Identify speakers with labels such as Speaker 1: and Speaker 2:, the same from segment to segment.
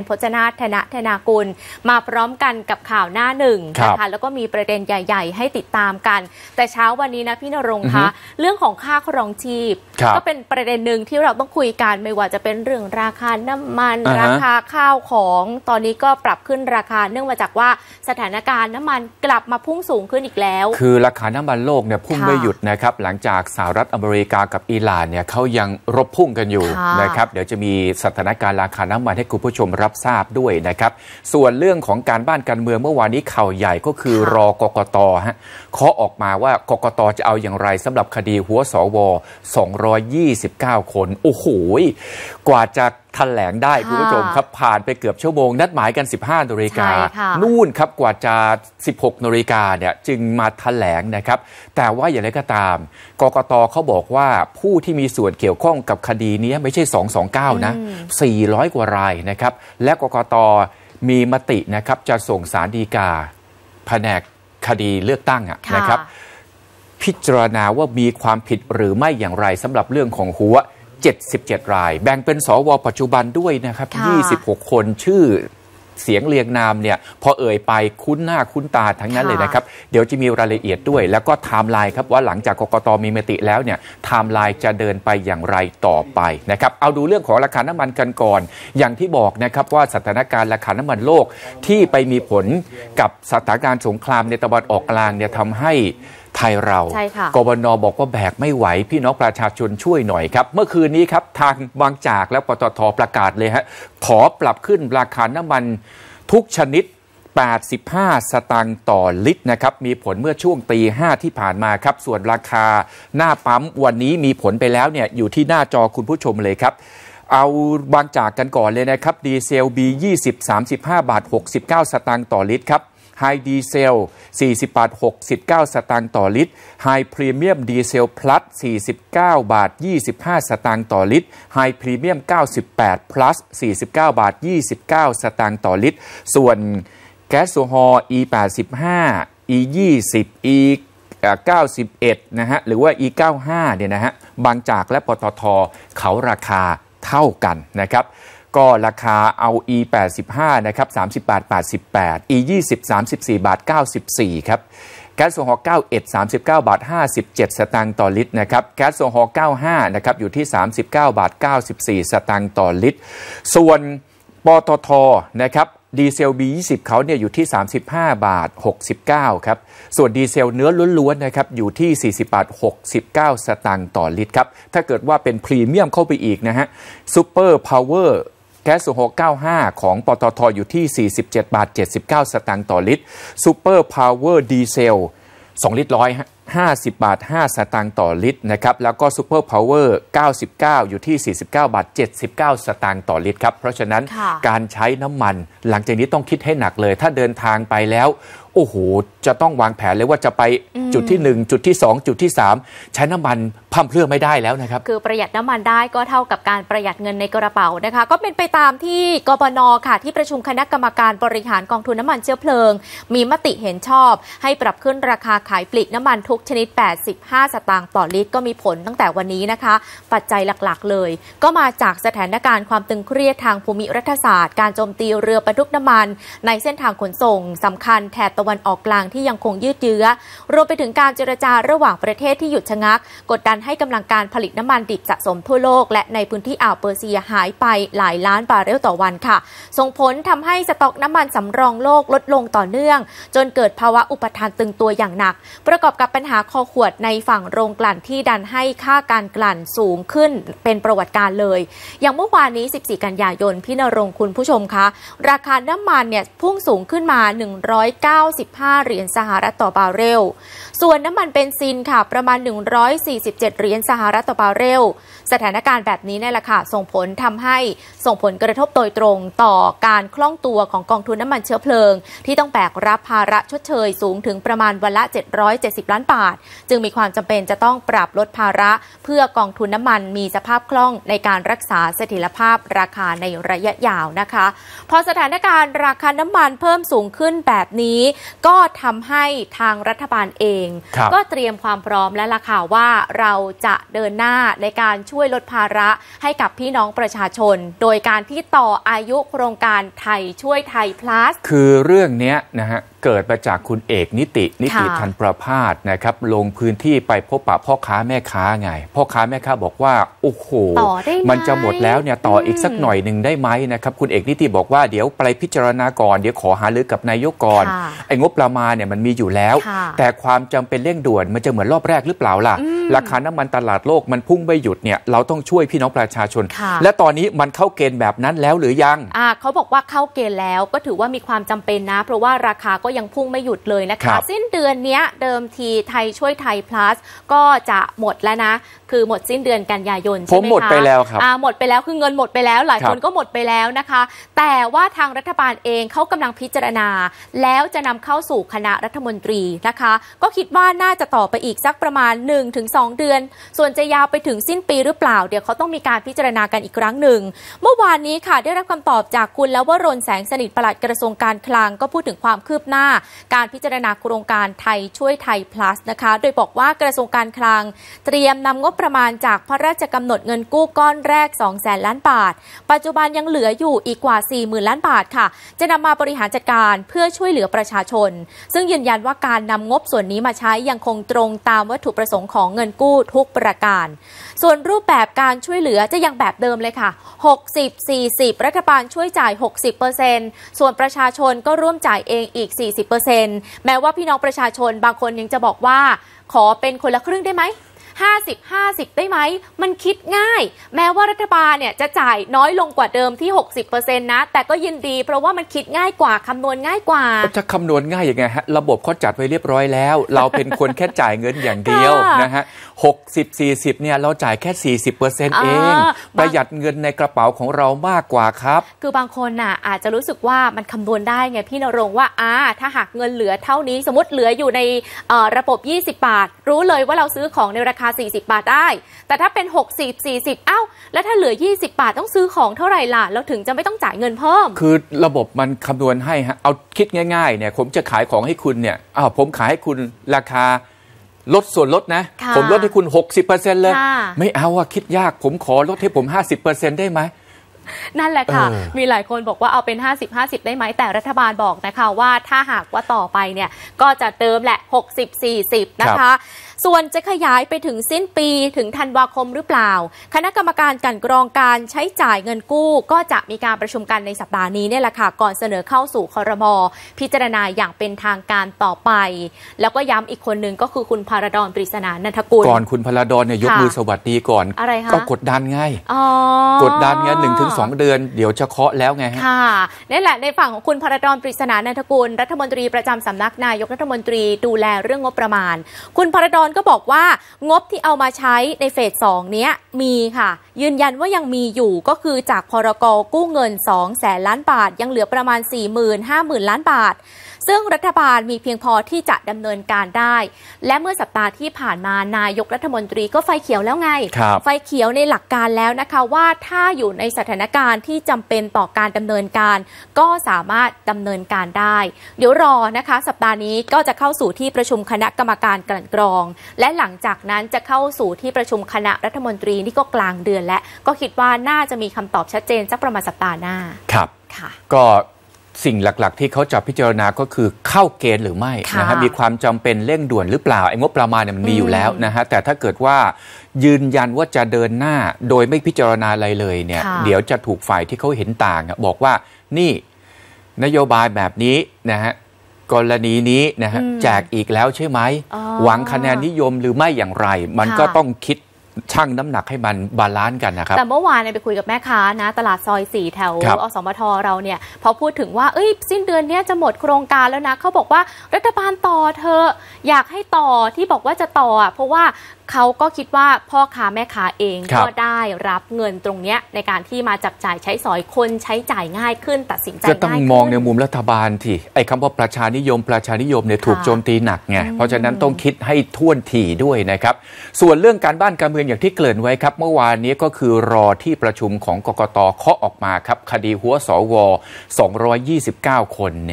Speaker 1: พจนาถ ธนากุลมาพร้อมกันกับข่าวหน้าหนึ่งนะคะแล้วก็มีประเด็นใหญ่ๆให้ติดตามกันแต่เช้าวันนี้นะพี่ณรงค์คะเรื่องของค่าครองชีพก็เป็นประเด็นหนึ่งที่เราต้องคุยกันไม่ว่าจะเป็นเรื่องราคาน้ำมันราคาข้าวของตอนนี้ก็ปรับขึ้นราคาเนื่องมาจากว่าสถานการณ์น้ำมันกลับมาพุ่งสูงขึ้นอีกแล้ว
Speaker 2: คือราคาน้ำมันโลกเนี่ยพุ่งไม่หยุดนะครับหลังจากสหรัฐอเมริกากับอิหร่านเนี่ยเขายังรบพุ่งกันอยู่นะครับเดี๋ยวจะมีสถานการณ์ราคาน้ำมันให้คุณผู้ชมรับทราบด้วยนะครับส่วนเรื่องของการบ้านการเมืองเมื่อวานนี้ข่าวใหญ่ก็คือรอกกต.เคาะออกมาว่ากกต.จะเอาอย่างไรสำหรับคดีหัวสว229 คนโอ้โหกว่าจะแถลงได้คุณผู้ชมครับผ่านไปเกือบชั่วโมงนัดหมายกัน 15 นาฬิกานู่นครับกว่าจะ 16 นาฬิกาเนี่ยจึงมาแถลงนะครับแต่ว่าอย่างไรก็ตามกกต.เขาบอกว่าผู้ที่มีส่วนเกี่ยวข้องกับคดีนี้ไม่ใช่229นะ400 กว่ารายนะครับและกกต.มีมตินะครับจะส่งศาลฎีกาแผนกคดีเลือกตั้งนะครับพิจารณาว่ามีความผิดหรือไม่อย่างไรสำหรับเรื่องของหัว77 รายแบ่งเป็นสวปัจจุบันด้วยนะครับ26 คนชื่อเสียงเรียงนามเนี่ยพอเอ่ยไปคุ้นหน้าคุ้นตาทั้งนั้นเลยนะครับเดี๋ยวจะมีรายละเอียดด้วยแล้วก็ไทม์ไลน์ครับว่าหลังจากกกต.มีมติแล้วเนี่ยไทม์ไลน์จะเดินไปอย่างไรต่อไปนะครับเอาดูเรื่องของราคาน้ำมันกันก่อนอย่างที่บอกนะครับว่าสถานการณ์ราคาน้ำมันโลกที่ไปมีผลกับสถานการณ์สงครามในตะวันออกกลางเนี่ยทำให้ไทยเรากบน.บอกว่าแบกไม่ไหวพี่น้องประชาชนช่วยหน่อยครับเมื่อคืนนี้ครับทางบางจากและปตท.ประกาศเลยฮะขอปรับขึ้นราคาน้ำมันทุกชนิด85 สตางค์ต่อลิตรนะครับมีผลเมื่อช่วงตี 5ที่ผ่านมาครับส่วนราคาหน้าปั๊มวันนี้มีผลไปแล้วเนี่ยอยู่ที่หน้าจอคุณผู้ชมเลยครับเอาบางจากกันก่อนเลยนะครับดีเซล B20 35 บาท 69 สตางค์ต่อลิตรครับไฮดีเซล40 บาท 69 สตางค์ต่อลิตรไฮพรีเมียมดีเซลพลัส49 บาท 25 สตางค์ต่อลิตรไฮพรีเมียม98 plus 49 บาท 29 สตางค์ต่อลิตรส่วนแก๊สโซฮอล์ E85 E20 E91 นะฮะหรือว่า E95 เนี่ยนะฮะบางจากและปตท.เขาราคาเท่ากันนะครับก็ราคาเอา E85 นะครับ30 บาท 88 E20 34 บาท 94ครับแก๊สโซฮอล์91 39 บาท 57 สตางค์ต่อลิตรนะครับแก๊สโซฮอล์95นะครับอยู่ที่39 บาท 94 สตางค์ต่อลิตรส่วนปตท.นะครับดีเซล B20 เขาเนี่ยอยู่ที่35 บาท 69ครับส่วนดีเซลเนื้อล้วนๆนะครับอยู่ที่40 บาท 69 สตางค์ต่อลิตรครับถ้าเกิดว่าเป็นพรีเมียมเข้าไปอีกนะฮะซูเปอร์พาวเวอร์แก๊สโซฮอล์95ของปตท.อยู่ที่47 บาท 79 สตางค์ต่อลิตรซูเปอร์พาวเวอร์ดีเซล2 ลิตรร้อย50 บาท 5 สตางค์ต่อลิตรนะครับแล้วก็ซูเปอร์พาวเวอร์99อยู่ที่49 บาท 79 สตางค์ต่อลิตรครับเพราะฉะนั้นการใช้น้ำมันหลังจากนี้ต้องคิดให้หนักเลยถ้าเดินทางไปแล้วโอ้โหจะต้องวางแผนเลยว่าจะไปจุดที่1จุดที่2จุดที่3ใช้น้ำมันพั่มเพรื่อไม่ได้แล้วนะครับ
Speaker 1: คือประหยัดน้ำมันได้ก็เท่ากับการประหยัดเงินในกระเป๋านะคะก็เป็นไปตามที่กบน.ค่ะที่ประชุมคณะกรรมการบริหารกองทุนน้ำมันเชื้อเพลิงมีมติเห็นชอบให้ปรับขึ้นราคาขายปลีกน้ำมันทุกชนิด85 สตางค์ต่อลิตรก็มีผลตั้งแต่วันนี้นะคะปัจจัยหลักๆเลยก็มาจากสถานการณ์ความตึงเครียดทางภูมิรัฐศาสตร์การโจมตีเรือบรรทุกน้ำมันในเส้นทางขนส่งสำคัญแถบตะวันออกกลางที่ยังคงยืดเยื้อรวมไปถึงการเจรจาระหว่างประเทศที่หยุดชะงักกดดันให้กำลังการผลิตน้ำมันดิบสะสมทั่วโลกและในพื้นที่อ่าวเปอร์เซียหายไปหลายล้านบาร์เรลต่อวันค่ะส่งผลทำให้สต็อกน้ำมันสำรองโลกลดลงต่อเนื่องจนเกิดภาวะอุปทานตึงตัวอย่างหนักประกอบกับปัญหาคอขวดในฝั่งโรงกลั่นที่ดันให้ค่าการกลั่นสูงขึ้นเป็นประวัติการเลยอย่างเมื่อวานนี้14 กันยายนพี่ณรงค์คุณผู้ชมคะราคาน้ำมันเนี่ยพุ่งสูงขึ้นมา195 เหรียญสหรัฐต่อบาร์เรลส่วนน้ำมันเบนซินค่ะประมาณ147 เหรียญสหรัฐต่อบาร์เรลสถานการณ์แบบนี้นี่แหละค่ะส่งผลกระทบโดยตรงต่อการคล่องตัวของกองทุนน้ำมันเชื้อเพลิงที่ต้องแบกรับภาระชดเชยสูงถึงประมาณวันละ770 ล้านบาทจึงมีความจำเป็นจะต้องปรับลดภาระเพื่อกองทุนน้ำมันมีสภาพคล่องในการรักษาเสถียรภาพราคาในระยะยาวนะคะพอสถานการณ์ราคาน้ำมันเพิ่มสูงขึ้นแบบนี้ก็ทำให้ทางรัฐบาลเองก็เตรียมความพร้อมและล่ะค่ะว่าเราจะเดินหน้าในการช่วยลดภาระให้กับพี่น้องประชาชนโดยการที่ต่ออายุโครงการไทยช่วยไทย plus
Speaker 2: คือเรื่องนี้นะฮะเกิดมาจากคุณเอกนิติธันประภาสนะครับลงพื้นที่ไปพบปะพ่อค้าแม่ค้าไงพ่อค้าแม่ค้าบอกว่าโอ้โหมันจะหมดแล้วเนี่ยต่ออีกสักหน่อยหนึ่งได้ไหมนะครับคุณเอกนิติบอกว่าเดี๋ยวไปพิจารณาก่อนเดี๋ยวขอหารือกับนายกก่อนไอ้งบประมาณเนี่ยมันมีอยู่แล้วแต่ความจำเป็นเร่งด่วนมันจะเหมือนรอบแรกหรือเปล่าล่ะราคาน้ำมันตลาดโลกมันพุ่งไม่หยุดเนี่ยเราต้องช่วยพี่น้องประชาชนและตอนนี้มันเข้าเกณฑ์แบบนั้นแล้วหรือยัง
Speaker 1: เขาบอกว่าเข้าเกณฑ์แล้วก็ถือว่ามีความจำเป็นนะเพราะว่าราคาก็ยังพุ่งไม่หยุดเลยนะคะสิ้นเดือนนี้เดิมทีไทยช่วยไทย plus ก็จะหมดแล้วนะคือหมดสิ้นเดือนกันยายนใช่ไหมคะ
Speaker 2: ผมหมดไปแล้วครับ
Speaker 1: หมดไปแล้วคือเงินหมดไปแล้วหลายคนก็หมดไปแล้วนะคะแต่ว่าทางรัฐบาลเองเขากำลังพิจารณาแล้วจะนำเข้าสู่คณะรัฐมนตรีนะคะก็คิดว่าน่าจะต่อไปอีกสักประมาณ 1-2 เดือนส่วนจะยาวไปถึงสิ้นปีหรือเปล่าเดี๋ยวเขาต้องมีการพิจารณากันอีกครั้งหนึ่งเมื่อวานนี้ค่ะได้รับคำตอบจากคุณลวรน แสงสนิทปลัดกระทรวงการคลังก็พูดถึงความคืบหน้าการพิจารณาโครงการไทยช่วยไทย plus นะคะโดยบอกว่ากระทรวงการคลังเตรียมนำงบประมาณจากพระราชกำหนดเงินกู้ก้อนแรก 200,000 ล้านบาทปัจจุบันยังเหลืออยู่อีกกว่า 40,000 ล้านบาทค่ะจะนำมาบริหารจัดการเพื่อช่วยเหลือประชาชนซึ่งยืนยันว่าการนำงบส่วนนี้มาใช้ยังคงตรงตามวัตถุประสงค์ของเงินกู้ทุกประการส่วนรูปแบบการช่วยเหลือจะยังแบบเดิมเลยค่ะ60-40รัฐบาลช่วยจ่าย 60% ส่วนประชาชนก็ร่วมจ่ายเองอีก 40% แม้ว่าพี่น้องประชาชนบางคนยังจะบอกว่าขอเป็นคนละครึ่งได้ไหม50-50 ได้ไหมมันคิดง่ายแม้ว่ารัฐบาลเนี่ยจะจ่ายน้อยลงกว่าเดิมที่ 60% นะแต่ก็ยินดีเพราะว่ามันคิดง่ายกว่าคำนวณง่ายกว่า
Speaker 2: จะคำนวณง่ายยังไงฮะระบบเขาจัดไว้เรียบร้อยแล้วเราเป็นคนแค่จ่ายเงินอย่างเดียวนะฮะ60-40เนี่ยเราจ่ายแค่ 40% เองประหยัดเงินในกระเป๋าของเรามากกว่าครับ
Speaker 1: คือบางคนน่ะอาจจะรู้สึกว่ามันคำนวณได้ไงพี่ณรงค์ว่าถ้าหากเงินเหลือเท่านี้สมมติเหลืออยู่ในระบบ20 บาทรู้เลยว่าเราซื้อของในราคา40 บาทได้แต่ถ้าเป็น60-40แล้วถ้าเหลือ20 บาทต้องซื้อของเท่าไหร่ล่ะเราถึงจะไม่ต้องจ่ายเงินเพิ่ม
Speaker 2: คือระบบมันคำนวณให้ฮะเอาคิดง่ายๆเนี่ยผมจะขายของให้คุณเนี่ยผมขายให้คุณราคาลดส่วนลดนะผมลดให้คุณ 60% เลยไม่เอาคิดยากผมขอลดให้ผม 50% ได้ไหม
Speaker 1: นั่นแหละค่ะมีหลายคนบอกว่าเอาเป็น50-50ได้ไหมแต่รัฐบาลบอกนะคะว่าถ้าหากว่าต่อไปเนี่ยก็จะเติมแหละ60-40นะคะส่วนจะขยายไปถึงสิ้นปีถึงธันวาคมหรือเปล่าคณะกรรมการกลั่นกรองการใช้จ่ายเงินกู้ก็จะมีการประชุมกันในสัปดาห์นี้เนี่ยแหละค่ะก่อนเสนอเข้าสู่ครม.พิจารณาอย่างเป็นทางการต่อไปแล้วก็ย้ำอีกคนหนึ่งก็คือคุณภารดร ปริศนานันทกุล
Speaker 2: ก่อนคุณภารดรเนี่ยยกมือสวัสดีก่อน
Speaker 1: อะไรคะ
Speaker 2: ก็กดดันไงกดดันไง1-2 เดือนเดี๋ยวจะเคาะแล้วไง
Speaker 1: ค่ะนี่แหละในฝั่งของคุณภารดร ปริศนานันทกุลรัฐมนตรีประจำสำนักนายกรัฐมนตรีดูแลเรื่องงบประมาณคุณภารดรก็บอกว่างบที่เอามาใช้ในเฟส 2 เนี้ยมีค่ะยืนยันว่ายังมีอยู่ก็คือจากพรก.กู้เงิน 200,000 ล้านบาทยังเหลือประมาณ 40,000-50,000 ล้านบาทซึ่งรัฐบาลมีเพียงพอที่จะดำเนินการได้และเมื่อสัปดาห์ที่ผ่านมานายกรัฐมนตรีก็ไฟเขียวแล้วไงไฟเขียวในหลักการแล้วนะคะว่าถ้าอยู่ในสถานการณ์ที่จำเป็นต่อการดำเนินการก็สามารถดำเนินการได้เดี๋ยวรอนะคะสัปดาห์นี้ก็จะเข้าสู่ที่ประชุมคณะกรรมการกลั่นกรองและหลังจากนั้นจะเข้าสู่ที่ประชุมคณะรัฐมนตรีนี่ก็กลางเดือนและก็คิดว่าน่าจะมีคำตอบชัดเจนสักประมาณสัปดาห์หน้า
Speaker 2: ครับก็สิ่งหลักๆที่เขาจะพิจารณาก็คือเข้าเกณฑ์หรือไม่นะฮะมีความจำเป็นเร่งด่วนหรือเปล่าไอ้งบประมาณเนี่ยมันมีอยู่แล้วนะฮะแต่ถ้าเกิดว่ายืนยันว่าจะเดินหน้าโดยไม่พิจารณาอะไรเลยเนี่ยเดี๋ยวจะถูกฝ่ายที่เขาเห็นต่างบอกว่านี่นโยบายแบบนี้นะฮะกรณีนี้นะฮะแจกอีกแล้วใช่ไหมหวังคะแนนนิยมหรือไม่อย่างไรมันก็ต้องคิดชั่งน้ำหนักให้มันบาลานซ์กันนะครับ
Speaker 1: แต่เมื่อวานไปคุยกับแม่ค้านะตลาดซอย4แถวอสมทเราเนี่ยพอพูดถึงว่าสิ้นเดือนนี้จะหมดโครงการแล้วนะเขาบอกว่ารัฐบาลต่อเธออยากให้ต่อที่บอกว่าจะต่อเพราะว่าเขาก็คิดว่าพ่อค้าแม่ค้าเองก็ได้รับเงินตรงนี้ในการที่มาจับจ่ายใช้สอยคนใช้จ่ายง่ายขึ้นตัดสินใจง่ายขึ้น
Speaker 2: จะต้องมองในมุมรัฐบาลที่ไอ้คำว่าประชานิยมเนี่ยถูกโจมตีหนักไงเพราะฉะนั้นต้องคิดให้ท่วนถี่ด้วยนะครับส่วนเรื่องการบ้านการเมืองอย่างที่เกริ่นไว้ครับเมื่อวานนี้ก็คือรอที่ประชุมของกกต.เคาะออกมาครับคดีหัวสว229 คนเนี่ย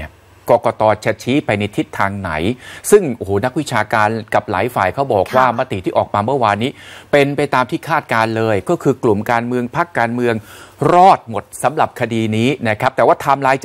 Speaker 2: กกต.จะชี้ไปในทิศทางไหนซึ่งโอ้โหนักวิชาการกับหลายฝ่ายเขาบอกว่ามติที่ออกมาเมื่อวานนี้เป็นไปตามที่คาดการเลยก็คือกลุ่มการเมืองพรรคการเมืองรอดหมดสำหรับคดีนี้นะครับแต่ว่าไทม์ไลน์จะ